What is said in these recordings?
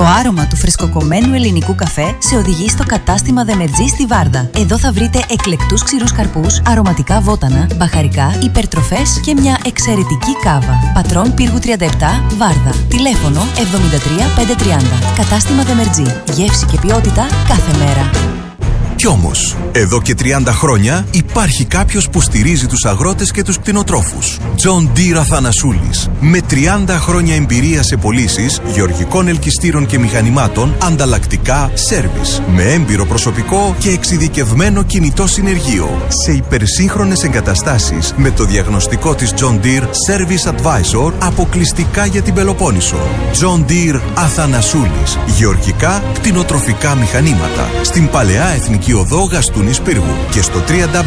Το άρωμα του φρεσκοκομμένου ελληνικού καφέ σε οδηγεί στο κατάστημα Δεμερτζή στη Βάρδα. Εδώ θα βρείτε εκλεκτούς ξηρούς καρπούς, αρωματικά βότανα, μπαχαρικά, υπερτροφές και μια εξαιρετική κάβα. Πατρών Πύργου 37, Βάρδα. Τηλέφωνο 73 530. Κατάστημα Δεμερτζή. Γεύση και ποιότητα κάθε μέρα. Κι όμως, εδώ και 30 χρόνια υπάρχει κάποιος που στηρίζει τους αγρότες και τους κτηνοτρόφους. John Deere Αθανασούλης. Με 30 χρόνια εμπειρία σε πωλήσεις γεωργικών ελκυστήρων και μηχανημάτων, ανταλλακτικά, σέρβις. Με έμπειρο προσωπικό και εξειδικευμένο κινητό συνεργείο. Σε υπερσύγχρονες εγκαταστάσεις με το διαγνωστικό της John Deere Service Advisor αποκλειστικά για την Πελοπόννησο. John Deere Αθανασούλης. Γεωργικά, κτηνοτροφικά μηχανήματα. Στην Παλαιά Εθνική Οδό Γαστούνης Πύργου και στο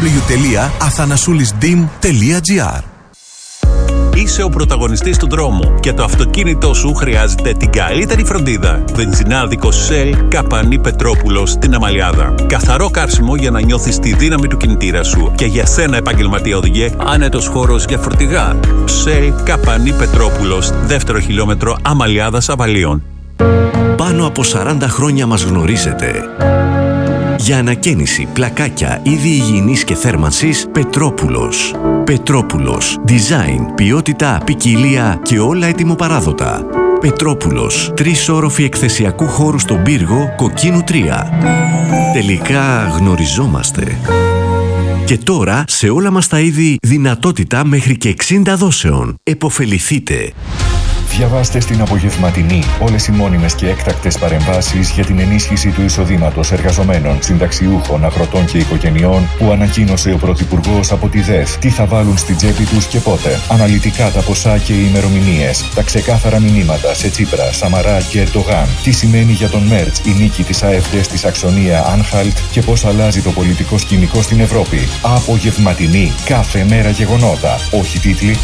www.athanasoulisdim.gr. Είσαι ο πρωταγωνιστής του δρόμου και το αυτοκίνητό σου χρειάζεται την καλύτερη φροντίδα. Βενζινάδικο Shell Καπανή Πετρόπουλος στην Αμαλιάδα. Καθαρό καύσιμο για να νιώθεις τη δύναμη του κινητήρα σου και για σένα επαγγελματία οδηγέ, άνετος χώρος για φορτηγά. Shell Καπανή Πετρόπουλος, δεύτερο χιλιόμετρο Αμαλιάδας Αβαλίων. Πάνω από 40 χρόνια μας γνωρίζετε. Για ανακαίνιση, πλακάκια, είδη υγιεινής και θέρμανσης, Πετρόπουλος. Πετρόπουλος. Design, ποιότητα, ποικιλία και όλα ετοιμοπαράδοτα. Πετρόπουλος. 3 όροφοι εκθεσιακού χώρου στον Πύργο, Κοκκίνου 3. Τελικά γνωριζόμαστε. Και τώρα, σε όλα μας τα είδη, δυνατότητα μέχρι και 60 δόσεων. Εποφεληθείτε. Διαβάστε στην απογευματινή όλες οι μόνιμες και έκτακτες παρεμβάσεις για την ενίσχυση του εισοδήματος εργαζομένων, συνταξιούχων, αγροτών και οικογενειών που ανακοίνωσε ο Πρωθυπουργός από τη ΔΕΘ. Τι θα βάλουν στην τσέπη τους και πότε. Αναλυτικά τα ποσά και οι ημερομηνίες. Τα ξεκάθαρα μηνύματα σε Τσίπρα, Σαμαρά και Ερντογάν. Τι σημαίνει για τον Μέρτς η νίκη της AfD στη Σαξονία Άνχαλτ και πώς αλλάζει το πολιτικό σκηνικό στην Ευρώπη. Απογευματινή. Κάθε μέρα γεγονότα. Όχι τίτλοι.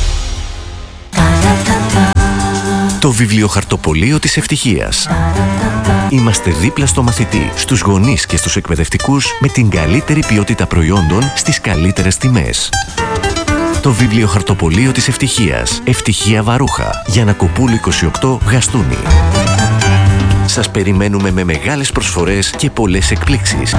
Το βιβλιοχαρτοπωλείο της ευτυχίας. Είμαστε δίπλα στο μαθητή, στους γονείς και στους εκπαιδευτικούς με την καλύτερη ποιότητα προϊόντων στις καλύτερες τιμές. Το βιβλιοχαρτοπωλείο της ευτυχίας. Ευτυχία Βαρούχα. Γιαννακοπούλου 28, Γαστούνη. Σας περιμένουμε με μεγάλες προσφορές και πολλές εκπλήξεις.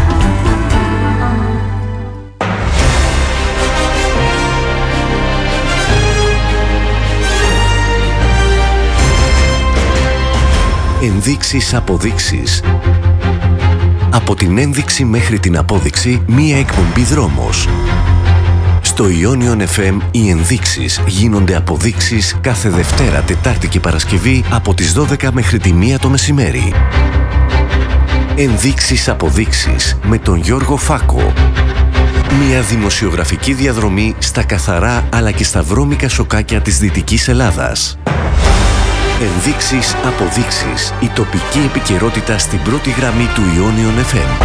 Ενδείξεις, αποδείξεις. Από την ένδειξη μέχρι την απόδειξη, μία εκπομπή δρόμος. Στο Ionion FM οι ενδείξεις γίνονται αποδείξεις κάθε Δευτέρα, Τετάρτη και Παρασκευή από τις 12 μέχρι τη 1 το μεσημέρι. Ενδείξεις, αποδείξεις με τον Γιώργο Φάκο. Μια δημοσιογραφική διαδρομή στα καθαρά αλλά και στα βρώμικα σοκάκια της Δυτικής Ελλάδας. Ενδείξεις, αποδείξεις. Η τοπική επικαιρότητα στην πρώτη γραμμή του Ionion FM.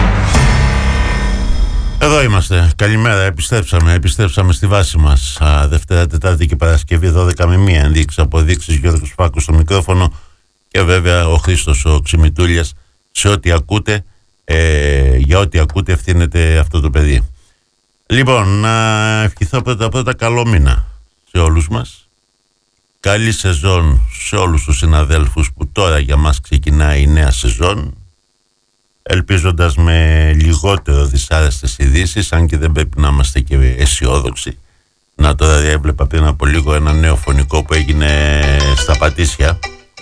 Εδώ είμαστε. Καλημέρα. Επιστρέψαμε στη βάση μας. Δευτέρα, Τετάρτη και Παρασκευή 12 με 1. Ενδείξεις, αποδείξεις. Γιώργος Φάκος στο μικρόφωνο και βέβαια ο Χρήστος ο Ξημητούλιας σε ό,τι ακούτε. Για ό,τι ακούτε ευθύνεται αυτό το παιδί. Λοιπόν, να ευχηθώ πρώτα καλό μήνα σε όλους μας. Καλή σεζόν σε όλους τους συναδέλφους που τώρα για μας ξεκινάει η νέα σεζόν, ελπίζοντας με λιγότερο δυσάρεστες ειδήσεις, αν και δεν πρέπει να είμαστε και αισιόδοξοι. Να τώρα έβλεπα πριν από λίγο ένα νέο φωνικό που έγινε στα Πατήσια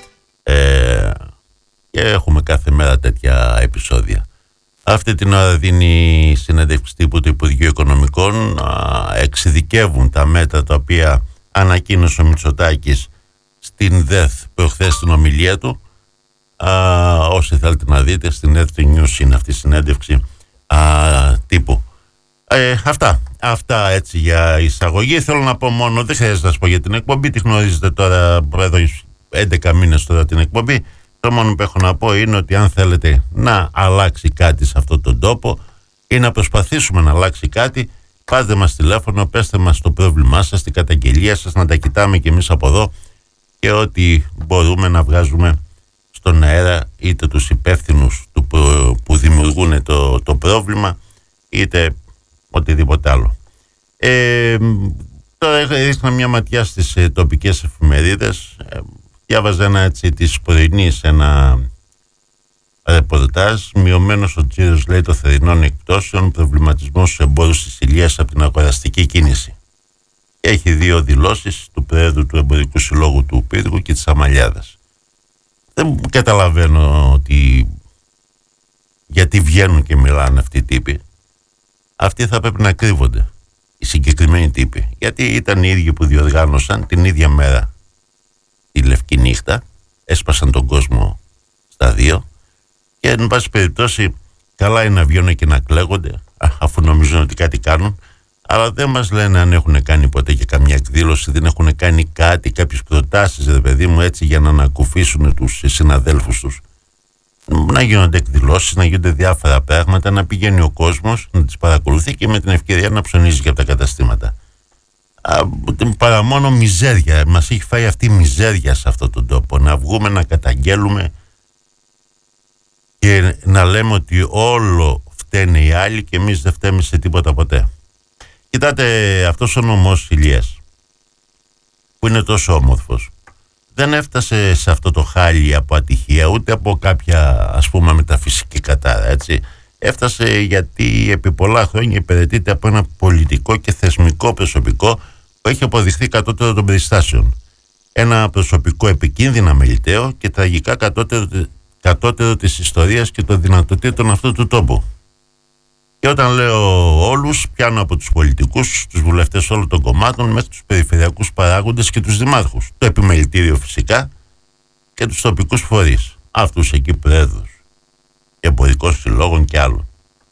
και έχουμε κάθε μέρα τέτοια επεισόδια. Αυτή την ώρα δίνει συνέντευξη τύπου του Υπουργείου Οικονομικών, εξειδικεύουν τα μέτρα τα οποία ανακοίνωσε ο Μητσοτάκης στην ΔΕΘ προχθές στην ομιλία του. Όσοι θέλετε να δείτε, στην ΕΡΤ News είναι αυτή η συνέντευξη τύπου. Αυτά έτσι για εισαγωγή. Θέλω να πω μόνο, δεν χρειάζεται να σας πω για την εκπομπή, τη γνωρίζετε τώρα εδώ 11 μήνες τώρα την εκπομπή. Το μόνο που έχω να πω είναι ότι αν θέλετε να αλλάξει κάτι σε αυτόν τον τόπο ή να προσπαθήσουμε να αλλάξει κάτι, πάρτε μας τηλέφωνο, πέστε μας το πρόβλημά σας, την καταγγελία σας, να τα κοιτάμε κι εμείς από εδώ και ό,τι μπορούμε να βγάζουμε στον αέρα, είτε τους υπεύθυνους που δημιουργούν το πρόβλημα, είτε οτιδήποτε άλλο. Τώρα ρίχνα μια ματιά στις τοπικές εφημερίδες διάβαζα της πρωινής ένα ρεπορτάζ. Μειωμένος ο τζίρος, λέει, των θερινών εκπτώσεων, προβληματισμός στους εμπόρους της Ηλίας από την αγοραστική κίνηση. Έχει 2 δηλώσεις του Προέδρου του Εμπορικού Συλλόγου του Πύργου και της Αμαλιάδας. Δεν καταλαβαίνω γιατί βγαίνουν και μιλάνε αυτοί οι τύποι. Αυτοί θα πρέπει να κρύβονται, οι συγκεκριμένοι τύποι. Γιατί ήταν οι ίδιοι που διοργάνωσαν την ίδια μέρα τη Λευκή Νύχτα, έσπασαν τον κόσμο στα 2 και εν πάση περιπτώσει καλά είναι να βγαίνουν και να κλαίγονται, αφού νομίζουν ότι κάτι κάνουν, αλλά δεν μας λένε αν έχουν κάνει ποτέ και καμιά εκδήλωση, δεν έχουν κάνει κάτι, κάποιες προτάσεις, ρε παιδί μου, έτσι για να ανακουφίσουν τους συναδέλφους τους. Να γίνονται εκδηλώσεις, να γίνονται διάφορα πράγματα, να πηγαίνει ο κόσμος να τις παρακολουθεί και με την ευκαιρία να ψωνίζει και από τα καταστήματα. Παρά μόνο μιζέρια, μας έχει φάει αυτή η μιζέρια σε αυτόν τον τόπο, να βγούμε να καταγγέλουμε και να λέμε ότι όλο φταίνε οι άλλοι και εμείς δεν φταίμε σε τίποτα ποτέ. Κοιτάτε, αυτός ο νομός Ηλίας που είναι τόσο όμορφος δεν έφτασε σε αυτό το χάλι από ατυχία, ούτε από κάποια, ας πούμε, μεταφυσική κατάρα, έτσι. Έφτασε γιατί επί πολλά χρόνια υπηρετείται από ένα πολιτικό και θεσμικό προσωπικό που έχει αποδειχθεί κατώτερο των περιστάσεων. Ένα προσωπικό επικίνδυνα μελιτέο και τραγικά κατώτερο της ιστορίας και των δυνατοτήτων αυτού του τόπου. Και όταν λέω όλους, πιάνω από τους πολιτικούς, τους βουλευτές όλων των κομμάτων, μέχρι τους περιφερειακούς παράγοντες και τους δημάρχους, το επιμελητήριο φυσικά και τους τοπικούς φορείς, αυτούς εκεί προέδρους εμπορικών συλλόγων και άλλων.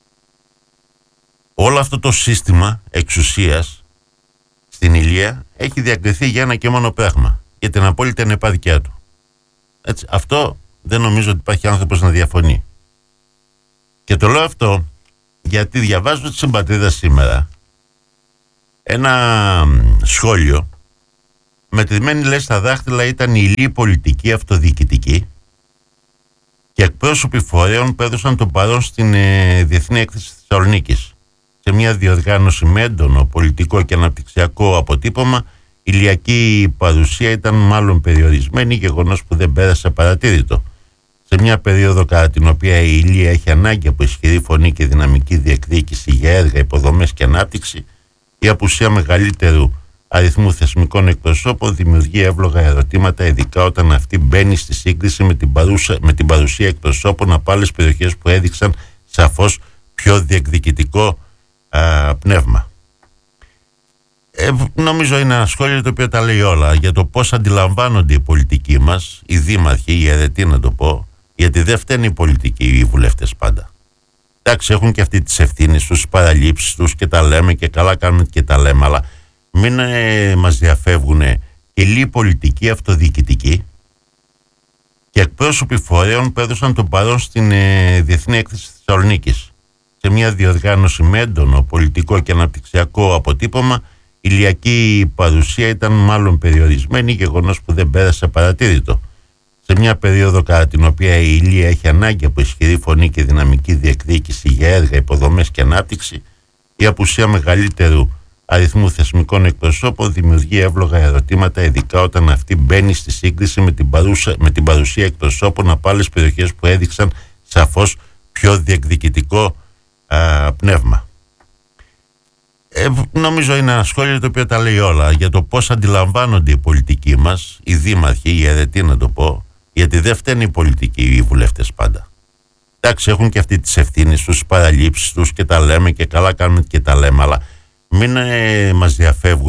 Όλο αυτό το σύστημα εξουσίας στην Ηλία έχει διακριθεί για ένα και μόνο πράγμα, για την απόλυτη ανεπάρκειά του. Έτσι, αυτό δεν νομίζω ότι υπάρχει άνθρωπος να διαφωνεί. Και το λέω αυτό γιατί διαβάζω στην Πατρίδα σήμερα ένα σχόλιο μετρημένη, λέει, στα δάχτυλα ήταν η Ηλία πολιτική αυτοδιοικητική και εκπρόσωποι φορέων που έδωσαν τον παρόν στην Διεθνή Έκθεση Θεσσαλονίκης. Σε μια διοργάνωση με έντονο πολιτικό και αναπτυξιακό αποτύπωμα, η ηλιακή παρουσία ήταν μάλλον περιορισμένη, γεγονός που δεν πέρασε παρατήρητο. Σε μια περίοδο κατά την οποία η Ηλία έχει ανάγκη από ισχυρή φωνή και δυναμική διεκδίκηση για έργα, υποδομές και ανάπτυξη, η απουσία μεγαλύτερου αριθμού θεσμικών εκπροσώπων δημιουργεί εύλογα ερωτήματα, ειδικά όταν αυτή μπαίνει στη σύγκριση με την παρουσία εκπροσώπων από άλλες περιοχές που έδειξαν σαφώς πιο διεκδικητικό πνεύμα. Νομίζω είναι ένα σχόλιο το οποίο τα λέει όλα για το πώς αντιλαμβάνονται οι πολιτικοί μας, οι δήμαρχοι, οι αιρετοί να το πω, γιατί δεν φταίνουν οι πολιτικοί, οι βουλευτές πάντα. Εντάξει, έχουν και αυτοί τις ευθύνες τους, τις παραλήψεις τους και τα λέμε και καλά κάνουμε και τα λέμε, αλλά μην μας διαφεύγουν και λίγοι πολιτικοί αυτοδιοικητικοί και εκπρόσωποι φορέων που έδωσαν τον παρόν στην Διεθνή Έκθεση Θεσσαλονίκης. Σε μια διοργάνωση με έντονο πολιτικό και αναπτυξιακό αποτύπωμα, η ηλιακή παρουσία ήταν μάλλον περιορισμένη, γεγονός που δεν πέρασε παρατήρητο. Σε μια περίοδο κατά την οποία η Ηλία έχει ανάγκη από ισχυρή φωνή και δυναμική διεκδίκηση για έργα, υποδομές και ανάπτυξη, η απουσία μεγαλύτερου αριθμού θεσμικών εκπροσώπων δημιουργεί εύλογα ερωτήματα, ειδικά όταν αυτή μπαίνει στη σύγκριση με την παρουσία εκπροσώπων από άλλες περιοχές που έδειξαν σαφώς πιο διεκδικητικό πνεύμα. Νομίζω είναι ένα σχόλιο το οποίο τα λέει όλα για το πώς αντιλαμβάνονται οι πολιτικοί μας, οι δήμαρχοι, οι αιρετοί να το πω, γιατί δεν φταίνουν οι πολιτικοί, οι βουλευτές πάντα. Εντάξει, έχουν και αυτοί τις ευθύνες τους, τις παραλήψεις τους και τα λέμε και καλά κάνουμε και τα λέμε, αλλά μην μας διαφεύγουν